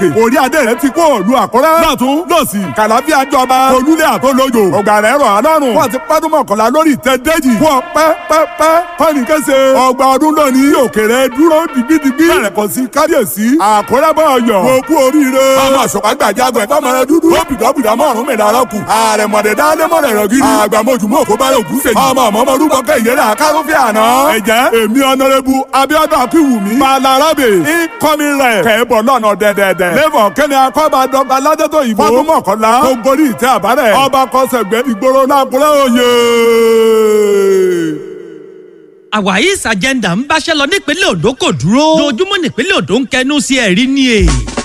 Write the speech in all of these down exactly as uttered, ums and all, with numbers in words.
orí adé rẹ̀ ti kó òlu àkúrẹ́. lọ́tún lọ́sì kàlàfíà jọba olúlé àtọ́lójò ọgbà rẹ̀ rọ̀ alọ́run. wọ́n ti pẹ́dún mọ̀kànlá lórí ìtẹ́ déjì. wọ́n pẹ́ pẹ́ pẹ́ kọ́ni kése. ọgbà ọdún lónìí òkèrè dúró dìgbìdìgbì. bẹ̀rẹ̀ kọ́ sí kábíyèsí àkúrẹ́ bọ̀ ọ̀yọ́. mo kú oríire. ọmọ àṣọpá gbàjágbẹ̀ fọmọrẹ dúdú. ó bìdọ́bìdọ́ mọ́rùn mi dára kù. ààrẹ mọ̀dẹ̀ dálé mọ̀rẹ̀ rẹ̀ gidi. àgbàmọ̀jù mọ̀ kó bá rẹ̀ òkú sèyí. ọmọ ọmọ ọmọ orúkọ kẹ́ ìyẹ́rẹ́ àkárúfẹ́ àná. ẹ̀jẹ̀ èmi ọ̀nàrẹ́bù Abíọ́dún Akínwùmí. Balarabe ìkọ́mi rẹ̀ kẹ́ẹ̀bọ̀ lọ́nà dẹ̀dẹ̀dẹ̀. lẹ́fọ̀ kẹ́ni akọ́ba dọ́gba ládẹ́tọ̀ ìbò. fọdún mọ̀kànlá tó gorí ìtẹ́ àbárẹ̀. ọba kọsẹ̀gbẹ́ ìgboro náà kúrẹ́ òye. Àwáyís agenda ń báṣẹ́ lọ nípínlẹ̀ Ondo kò dúró. lójúmọ́ nípínlẹ̀ Ondo ń kẹnu sí ẹ̀rí ni è.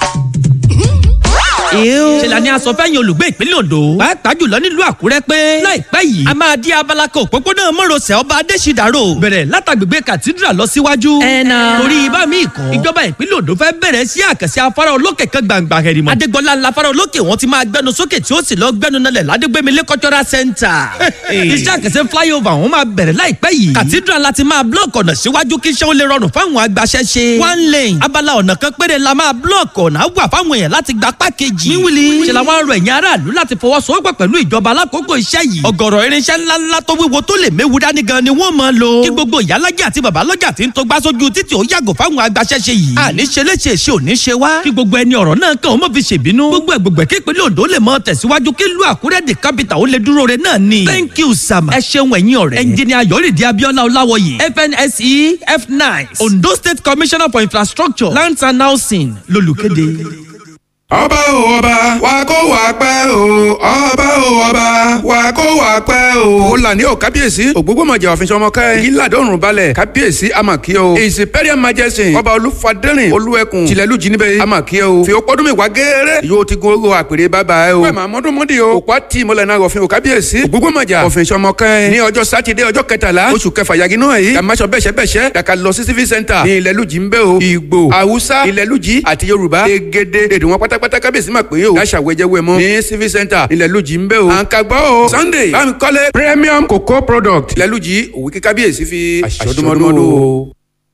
ṣe la ní aṣọ fẹ́yìn olùgbé ìpínlẹ̀ Ondo pàápàá jùlọ nílùú Àkúrẹ́ pé láìpẹ́ yìí a máa di abala kan òpópónà mọ́rọ̀sẹ̀ ọba Adéṣídàrò bẹ̀rẹ̀ látàgbègbè Cathedral lọ síwájú. ẹ̀nà torí ibà míì kan ìjọba ìpínlẹ̀ Ondo fẹ́ bẹ̀rẹ̀ sí àkànṣe afárá olókè kan gbàǹgbà hẹ̀rìmọ̀. Adégbọlá ńlá afárá olókè wọn ti máa gbẹnu sókè tí ó sì lọ gbẹnu nalẹ̀ ládégbémilé cultural center. iṣẹ́ àkànṣe flyover wọn máa bẹ̀rẹ̀ láìpẹ́ yìí. Cathedral láti máa blọọkì ọ̀nà síwájú kí iṣẹ́ ó lè rọrùn fáwọn agbaṣẹ́ṣe. one lane abala ọ̀nà kan péré la máa blọọkì ọ̀nà wà fáwọn èèyàn láti gba pákéjì. wíwìlì ṣe làwọn arọ ẹ̀yìn aráàlú láti fọwọ́sowọ́pọ̀ pẹ̀lú ìjọba alákòókò iṣẹ́ yìí. ọ̀gọ̀rọ̀ irinṣẹ́ ńláńlá tó wíwo tó lè méwu dání gan ni wọ́n máa lò. kí gbogbo ìyálàjẹ àti babalọ́jà tí ń tó gbá sójú títì ó yàgò fáwọn agbaṣẹ́ṣe yìí. àní ṣe léṣe ṣe ò ní ṣe wá. kí gbogbo ẹni ọ̀rọ̀ náà kàn ó mọ̀ fi ṣèbínú. gbogbo ẹgbẹ̀gbẹ̀ kí ìpínlẹ̀ Ondo lè mọ tẹ̀síwájú kí ìlú Àkúrẹ́ the capital ó lè dúró re náà ni. thank you sama. ẹ ṣeun ẹ̀yin ọ̀rẹ́. ẹnjìnìà Yọ̀rìndé Abíọ́lá Ọláwọyè F N S E F nine Ondo State Commissioner for Infrastructure Lands and Housing lolùkéde. ọba o ọba wa kó wà pẹ́ o ọba o ọba wa kó wà pẹ́ o. ó là ní o kábíyèsí ògbógbòmọ̀jà òfin sọmọkẹ́ yìí ládọ́rùn balẹ̀ kábíyèsí amakíọ́ o. his imperial majesty ọba olúfadẹ́rìn olúwẹ̀kùn tìlẹ̀lú jìnnìbẹ̀ amakíọ́ o. fi ọpọ́dún mi wá gẹ́rẹ́ yóò ti gun ogo àpèrè bàbá ẹ o. pẹ̀mọ́ àmọ́dúnmọ́dì o òkú àti ìmọ̀lẹ̀ náà òfin o kábíyèsí ògbógbòmọ̀jà òfin sọmọkẹ́ ní ọjọ́ sátidé ọjọ́ kẹtàlá oṣù kẹfà yagi náà yìí dàmáṣọ bẹ́sẹ̀bẹ́sẹ̀ dàkà lọ sí civil center ní ilẹ̀lújì ń bẹ́ o. ìgbò haúsá ilẹ̀lújì àti yorùbá egede èdè wọn pátápátá kábíyèsí mà pé o láṣà wẹjẹwẹ mọ ní civil center ilẹ̀lújì ń bẹ́ o. à ń kagbọ́ o Sunday Bámikọ́lé premium cocoa product ilẹ̀lújì òwe kí kábíyèsí fi aṣọ́dúnmọ́dún o.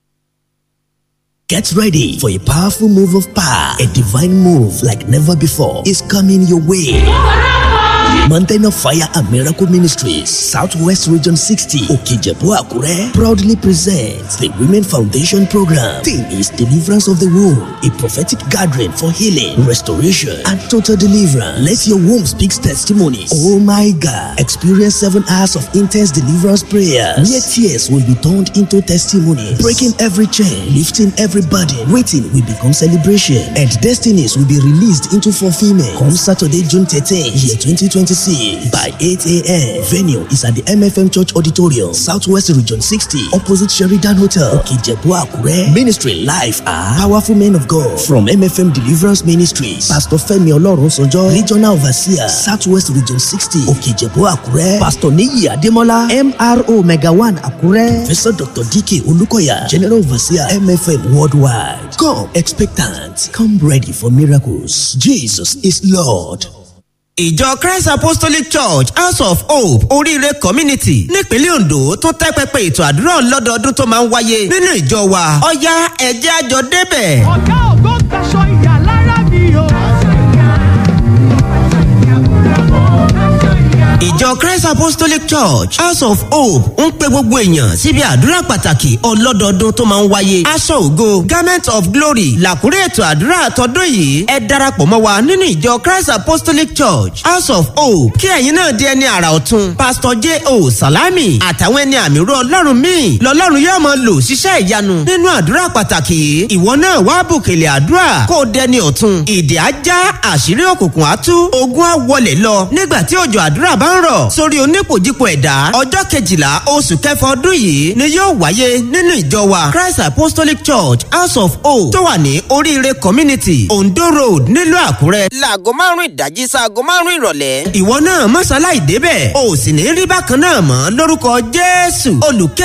Get ready for a powerful move of power. A divine move like never before is coming your way. Mountain of Fire and Miracle Ministries, Southwest Region sixty, Okijebu Akure, proudly presents the Women Foundation Program. Theme is Deliverance of the Womb, a prophetic gathering for healing, restoration, and total deliverance. Let your womb speak testimonies. Oh my God! Experience seven hours of intense deliverance prayers, where tears will be turned into testimonies, breaking every chain, lifting every burden. Waiting will become celebration, and destinies will be released into fulfillment. Come Saturday, June thirteenth, year twenty twenty-six by eight a.m. Venue is at the M F M Church Auditorium, Southwest Region sixty, opposite Sheridan Hotel, Okijebu Akure. Ministry live are powerful men of God from M F M Deliverance Ministries, Pastor Femi Olorunsojo, Regional Overseer, Southwest Region sixty, Okijebu Akure, Pastor Niyi Ademola, M R O Mega One Akure, Professor Doctor D K Olukoya, General Overseer, M F M Worldwide. Come expectant, come ready for miracles. Jesus is Lord. Ìjọ Christ Apostolic Church House of Hope Oríire Community nípínlẹ̀ Ondo tó tẹ́ pẹpẹ ètò àdúrà lọ́dọọdún tó máa ń wáyé nínú ìjọ wa. Ó yá ẹ jẹ́ a jọ débẹ̀. ọ̀gá ògo gbaṣọ ìyà lára mi o. Ìjọ Christ Apostolic Church House of Hope ń pe gbogbo èèyàn síbi àdúrà pàtàkì ọlọ́dọọdún tó máa ń wáyé. Aṣọ ògo Garment of Glory làkúrẹ́ ètò àdúrà tọdún yìí. Ẹ darapọ̀ mọ́ wa nínú ìjọ Christ Apostolic Church House of Hope kí ẹ̀yin náà di ẹni àrà ọ̀tun. Pastor J O Salami àtàwọn ẹni àmì rú ọlọ́run míì lọ́lọ́run yóò máa lò ṣiṣẹ́ ìyanu nínú àdúrà pàtàkì yìí. Ìwọ náà wá bùkèlè àdúrà kó o dẹni ọ̀tun. Ìdè ajá àṣírí òkùnkùn àtú ogun á wọlé lọ nígbà tí òjò àdúrà bá ń rọ̀ sórí onípòjípò ẹ̀dá. Ọjọ́ kejìlá oṣù kẹfà ọdún yìí ni yóò wáyé nínú ìjọ wa Christ Apostolic Church House of Hope tó wà ní Oríire Community Ondo Road nílùú Àkúrẹ́. Láago márùn-ún ìdájí sáago márùn-ún ìrọ̀lẹ́. Ìwọ náà mọ́ṣáláì débẹ̀ o sì ní rí bákan náà mọ́ lórúkọ Jésù olùkẹ́.